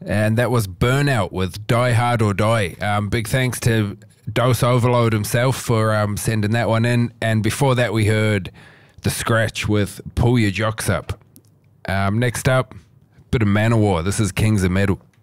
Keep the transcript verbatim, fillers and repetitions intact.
And that was Burnout with Die Hard or Die. Um, big thanks to Dose Overload himself for um, sending that one in. And before that, we heard The Scratch with Pull Your Jocks Up. Um, next up, bit of Manowar. This is Kings of Metal.